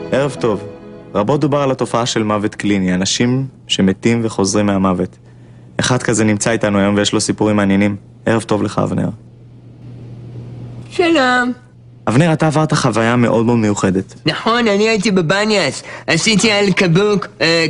ערב טוב. רבות דובר על התופעה של מוות קליני, אנשים שמתים וחוזרים מהמוות. אחד כזה נמצא איתנו היום ויש לו סיפורים מעניינים. ערב טוב לך, אבנר. שלום. אבנר, אתה עברת חוויה מאוד מאוד מיוחדת. נכון, אני הייתי בבניאס, עשיתי על קבוק,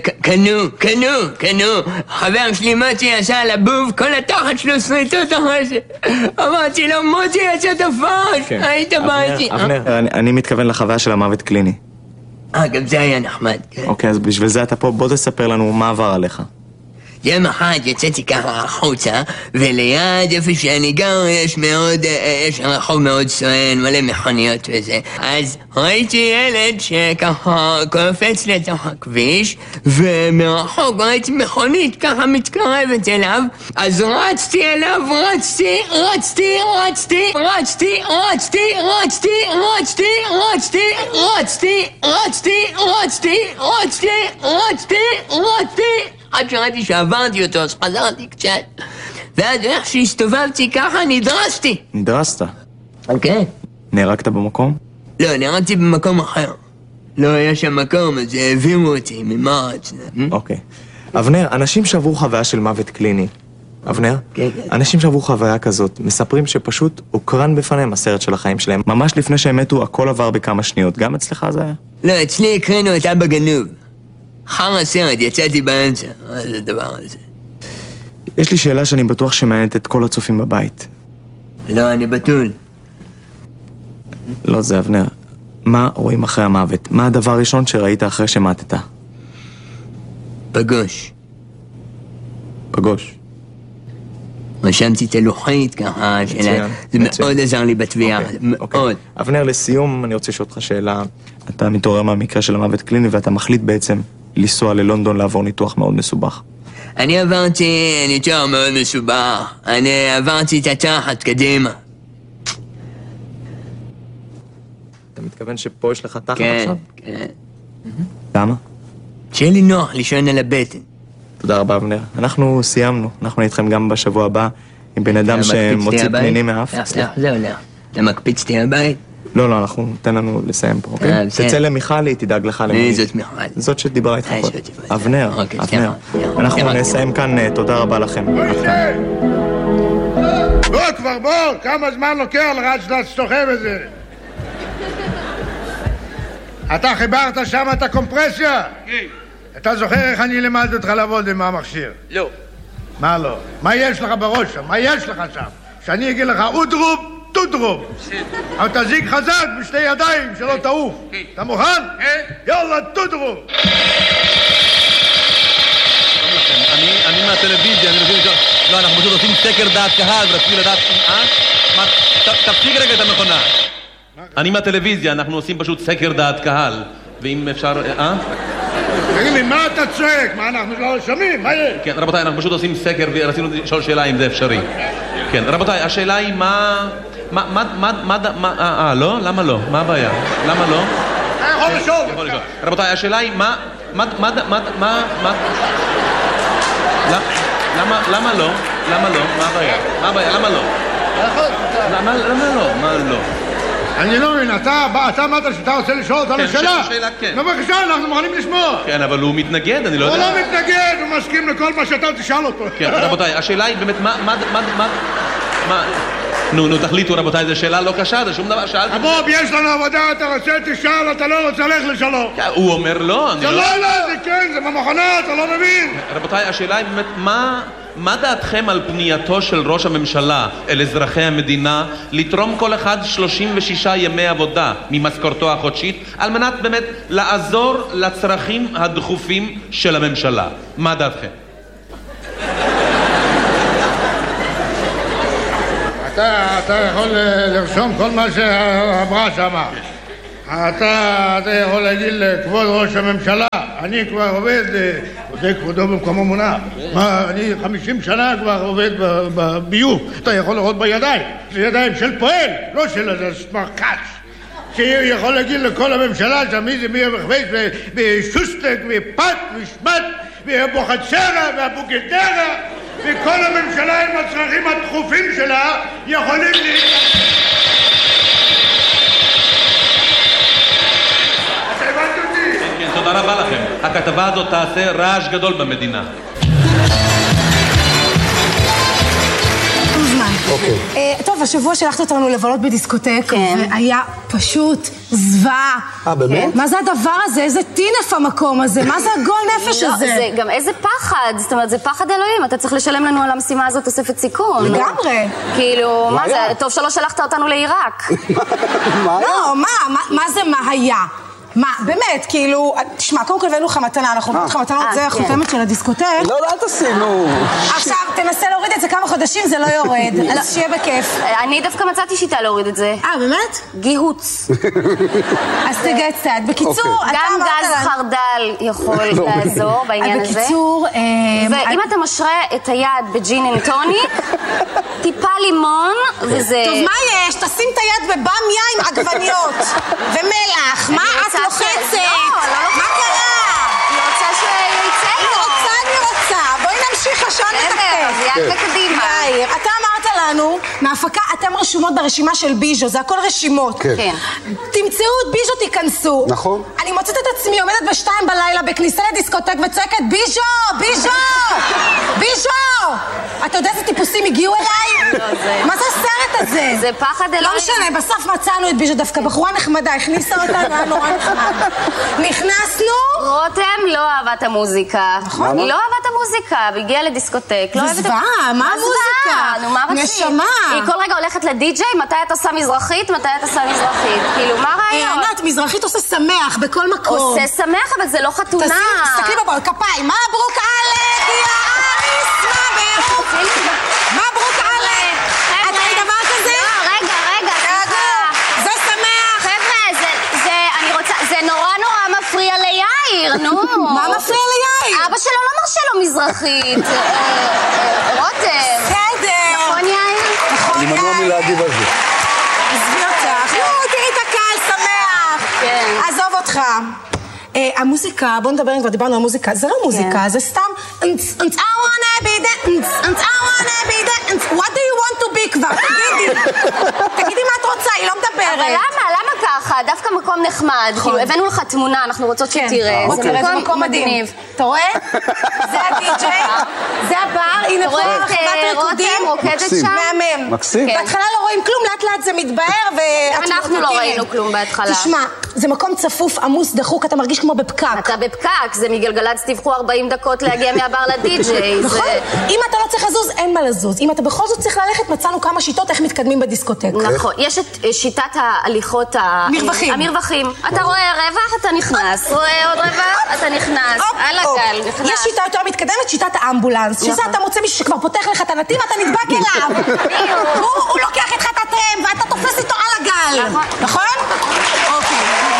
קנו. חבר שלי מוטי עשה על הבוב, כל התחת שלו שריטות אחרי זה. אמרתי לו, מוטי יצא תפוש, היית באתי. אבנר, אני מתכוון לחוויה של המוות קליני. גם זה היה נחמד, כן. אוקיי, אז בשביל זה אתה פה, בוא תספר לנו מה עבר עליך. יום אחד יצאתי ככה החוצה, וליד איפה שאני גר יש רחוב מאוד סואן, מלא מכוניות וזה. אז ראיתי ילד שככה קופץ לתוך הכביש, ומרחוק ראיתי מכונית ככה מתקרבת אליו, אז רצתי אליו, עד שראיתי שעברתי אותו, אז חזרתי קצת. ואז איך שהסתובבתי ככה, נדרסתי. נדרסת? כן. נהרגת במקום? לא, נהרגתי במקום אחר. לא היה שם מקום, אז העבירו אותי ממרץ. אוקיי. אבנר, אנשים שעברו חוויה של מוות קליני. אבנר? כן. אנשים שעברו חוויה כזאת, מספרים שפשוט הוקרן בפניהם הסרט של החיים שלהם. ממש לפני שהם מתו, הכל עבר בכמה שניות. גם אצלך זה היה? לא, אצלי הקרינו את אבא גנוב. אחר הסרט, יצאתי באמצע, מה זה הדבר הזה? יש לי שאלה שאני בטוח שמעניינת את כל הצופים בבית. לא, אני בתול. לא, זה אבנר. מה רואים אחרי המוות? מה הדבר הראשון שראית אחרי שמתת? פגוש. פגוש. רשמתי את הלוחית ככה, זה מאוד עזר לי בתביעה, מאוד. אבנר, לסיום אני רוצה לשאול אותך שאלה. אתה מתעורר מהמקרה של המוות קליני ואתה מחליט בעצם לנסוע ללונדון לעבור ניתוח מאוד מסובך. אני עברתי ניתוח מאוד מסובך. אני עברתי את התחת קדימה. אתה מתכוון שפה יש לך תחת כן, עכשיו? כן. למה? שיהיה לי נוח לישון על הבטן. תודה רבה, אבנר. אנחנו סיימנו. אנחנו איתכם גם בשבוע הבא עם בן אדם שמוציא פנינים מאף. זה הולך. אתה מקפיץ אותי הבית? לא, אנחנו ניתן לנו לסיים פה, אוקיי? תצא למיכל, היא תדאג לך למונית. מי זאת מיכל? זאת שדיברה איתך פה. אבנר, אבנר. אנחנו נסיים כאן, תודה רבה לכם. בוא כבר, בוא, כמה זמן לוקח לך עד שאתה סוחב את זה? אתה חיברת שם את הקומפרסיה? כן. אתה זוכר איך אני למדתי אותך לעבוד עם המכשיר? לא. מה לא? מה יש לך בראש שם? מה יש לך שם? שאני אגיד לך אודרוב, טודרוב. אבל תזיק חזק בשתי ידיים שלא תעוף. אתה מוכן? כן. יאללה, טודרוב. אני מהטלוויזיה, אני מבין לשאול. לא, אנחנו פשוט עושים סקר דעת קהל ורציתי לדעת... תפסיק רגע את המכונה. אני מהטלוויזיה, אנחנו עושים פשוט סקר דעת קהל. ואם אפשר... תגיד לי, מה אתה צועק? מה, אנחנו לא שומעים? מה יש? כן, רבותיי, אנחנו פשוט עושים סקר ורצינו לשאול שאלה אם זה אפשרי. כן, רבותיי, השאלה היא מה... לא? למה לא? מה הבעיה? למה לא? יכול לשאול. רבותיי, השאלה היא מה... למה לא? למה לא? מה הבעיה? מה הבעיה? למה לא? למה לא? מה לא? אני לא מבין, אתה אמרת שאתה רוצה לשאול אותנו שאלה? שאלה, כן. בבקשה, אנחנו מוכנים לשמוע. כן, אבל הוא מתנגד, אני לא יודע. הוא לא מתנגד, הוא מסכים לכל מה שאתה תשאל אותו. כן, רבותיי, השאלה היא באמת, מה... נו, תחליטו, רבותיי, זו שאלה לא קשה, זה שום דבר, שאלתי... בוב, יש לנו עבודה, אתה רוצה תשאל, אתה לא רוצה ללכת לשלום. הוא אומר לא, אני לא... זה כן, זה במכונה, אתה לא מבין. רבותיי, השאלה היא באמת, מה דעתכם על פנייתו של ראש הממשלה אל אזרחי המדינה לתרום כל אחד 36 ימי עבודה ממשכורתו החודשית על מנת באמת לעזור לצרכים הדחופים של הממשלה? מה דעתכם? אתה יכול לרשום כל מה שאמרה שמה. אתה יכול להגיד לכבוד ראש הממשלה, אני כבר עובד, זה כבודו במקומו מונח. אני 50 שנה כבר עובד בביוב. אתה יכול לראות בידיים, זה ידיים של פועל, לא של איזה סמרקש. שיכול להגיד לכל הממשלה שמי זה מי המחבש בשוסטק ופת ושמת ובוחצרה והבוגדרה וכל הממשלה עם הצרכים הדחופים שלה יכולים אתה הבנת אותי? הכתבה הזאת תעשה רעש גדול במדינה. טוב, השבוע שלחת אותנו לבלות בדיסקוטק, והיה פשוט זוועה. באמת? מה זה הדבר הזה? איזה טינף המקום הזה? מה זה הגול נפש הזה? זה גם איזה פחד, זאת אומרת, זה פחד אלוהים. אתה צריך לשלם לנו על המשימה הזאת תוספת סיכון. לגמרי. כאילו, מה זה? טוב שלא שלחת אותנו לעיראק. לא, מה זה מה היה? מה, באמת, כאילו, תשמע, קודם כל הבאנו לך מתנה, אנחנו הבאנו לך מתנות, זה החותמת של הדיסקוטק. לא, אל תשימו. עכשיו, תנסה להוריד את זה כמה חודשים, זה לא יורד, אז שיהיה בכיף. אני דווקא מצאתי שיטה להוריד את זה. באמת? גיהוץ. אז תגע קצת. בקיצור, גם גז חרדל יכול לעזור בעניין הזה. בקיצור, ואם אתה משרה את היד בג'ין אנד טוניק, טיפה לימון, וזה... טוב, מה יש? תשים את היד בבמיה עם עגבניות ומלח. מה את לוחצת? מה קרה? אני רוצה שיצא לו. אני רוצה. בואי נמשיך השעון לתקתק. יאללה קדימה. יאיר, אתה אמרת לנו, מהפקה, אתם רשומות ברשימה של ביז'ו, זה הכל רשימות. כן. תמצאו את ביז'ו, תיכנסו. נכון. אני מוצאת את עצמי, עומדת ב2 בלילה בכניסה לדיסקוטק וצועקת ביז'ו! ביז'ו! ביז'ו! אתה יודע איזה טיפוסים הגיעו אליי? מה זה הסרט הזה? זה פחד אלוהים. לא משנה, בסוף מצאנו את ביז'ו דווקא, בחורה נחמדה, הכניסה אותנו, היה נורא נחמד. נכנסנו... רותם לא אהבה את המוזיקה. נכון. היא לא אהבה את המוזיקה, והגיעה לדיסקוטק. זה זוועה, מה המוזיקה? נו, מה רצית? נשמה. היא כל רגע הולכת לדי-ג'יי, מתי אתה עושה מזרחית, מתי אתה עושה מזרחית. כאילו, מה הרעיון? ענת, מזרחית עושה שמח בכל מקום. עושה שמח, אבל זה לא חתונה. תסתכלי בבול, כפיים. מברוק עלק, יא אריס, מברוק עלק. את ראית דבר כזה? לא, רגע, סליחה. זה שמח. חבר'ה, אני רוצה, זה נורא מפריע ליאיר, נו. מה מפריע ליאיר? אבא שלו לא מרשה לו מזרחית. רותם. בסדר. נכון יאיר? אני מנוע מלהגיב על זה. עזבי אותך. תראי את הקהל שמח. כן. עזוב אותך. המוזיקה, בוא נדבר אם כבר דיברנו על מוזיקה, זה לא מוזיקה, זה סתם I wanna be that, I wanna be that, what do you want to be כבר? תגידי מה את רוצה, היא לא מדברת. אבל למה ככה? דווקא מקום נחמד, כאילו הבאנו לך תמונה, אנחנו רוצות שתראה, זה מקום מדהים. אתה רואה? זה הדי-ג'יי, זה הבר, הנה פה רחבת ריקודים, רוקדת שם. מהמם. מקסים. בהתחלה לא רואים כלום, לאט לאט זה מתבהר אנחנו לא ראינו כלום בהתחלה. תשמע, זה מקום צפוף, עמוס, דחוק, אתה מרגיש כמו בפקק. אתה בפקק, זה מגלגלצ תבחו 40 דקות להגיע מהבר לדי-ג'יי. נכון, אם אתה לא צריך לזוז, אין מה לזוז. אם אתה בכל זאת צריך ללכת, מצאנו כמה שיטות איך מתקדמים בדיסקוטק. נכון, יש את שיטת ההליכות המרווחים. אתה רואה רווח, אתה נכנס. רואה עוד רווח, אתה נכנס. על הגל, נכנס. יש שיטה יותר מתקדמת, שיטת האמבולנס. שזה אתה מוצא מישהו שכבר פותח לך את הנתיב, אתה נדבק אליו. הוא לוקח איתך את הטרם, ואתה תופס איתו על הגל. נכון? אוקיי.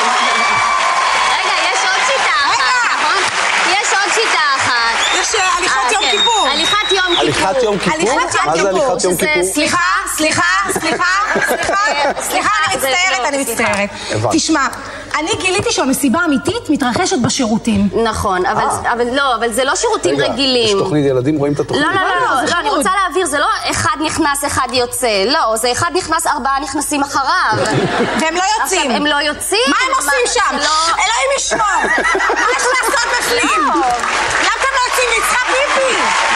רגע, יש עוד שיטה אחת, נכון? יש עוד שיטה אחת. יש הליכות יום כיפור. הליכת יום כיפור. הליכת יום כיפור? מה זה הליכת יום כיפור? סליחה, אני מצטערת. תשמע, אני גיליתי שהמסיבה האמיתית מתרחשת בשירותים. נכון, אבל זה לא שירותים רגילים. יש תוכנית ילדים, רואים את התוכנית? לא, אני רוצה להעביר, זה לא אחד נכנס, אחד יוצא. לא, זה אחד נכנס, 4 נכנסים אחריו. והם לא יוצאים. הם לא יוצאים. מה הם עושים שם? אלוהים ישמור. מה יש לעשות בפנים? למה אתם לא יוצאים? היא צריכה פיפי.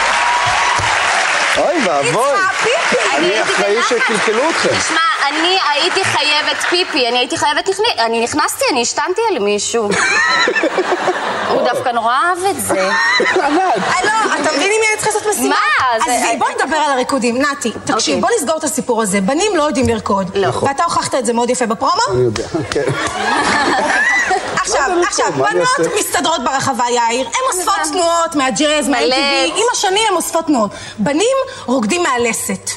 אוי ואבוי. אני אחראי שקלקלו אתכם. תשמע, אני הייתי חייבת פיפי, אני נכנסתי, אני השתנתי על מישהו. הוא דווקא נורא אהב את זה. לא, אתה מבין אם אני צריכה לעשות משימה? מה? אז בוא נדבר על הריקודים. נתי, תקשיב, בוא נסגור את הסיפור הזה. בנים לא יודעים לרקוד. ואתה הוכחת את זה מאוד יפה בפרומו? אני יודע, כן. עכשיו, בנות מסתדרות ברחבה, יאיר. הן אוספות תנועות מהג'אז, מהאינטיבי. עם השנים הן אוספות תנועות. בנים רוקדים מהלסת.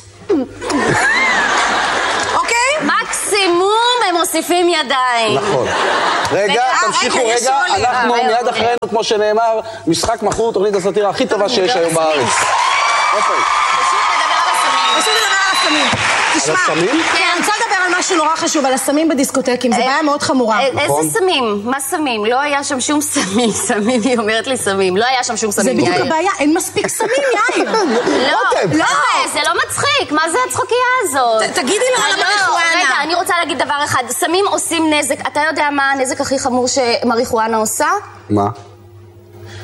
אוקיי? מקסימום הם מוסיפים ידיים. נכון. רגע, תמשיכו רגע. אנחנו מיד אחרינו, כמו שנאמר, משחק מכור, תוכנית הסאטירה הכי טובה שיש היום בארץ. פשוט לדבר על הסמים. תשמע, אני רוצה לדבר על משהו נורא חשוב, על הסמים בדיסקוטקים, זו בעיה מאוד חמורה. איזה סמים? מה סמים? לא היה שם שום סמים, היא אומרת לי סמים, לא היה שם שום סמים, יאיר. זה בדיוק הבעיה, אין מספיק סמים, יאיר. לא, זה לא מצחיק, מה זה הצחוקייה הזאת? תגידי לו על המריחואנה. רגע, אני רוצה להגיד דבר אחד, סמים עושים נזק, אתה יודע מה הנזק הכי חמור שמריחואנה עושה? מה?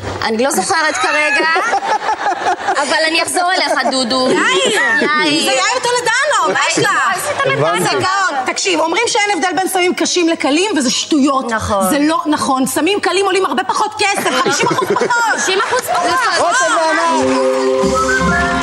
אני לא זוכרת כרגע, אבל אני אחזור אליך, דודו. יאיר! זה יאיר טולדנו, מה יש לך? תקשיב, אומרים שאין הבדל בין סמים קשים לקלים, וזה שטויות. נכון. זה לא נכון. סמים קלים עולים הרבה פחות כסף, 50% פחות. 50% פחות. רותם וענת.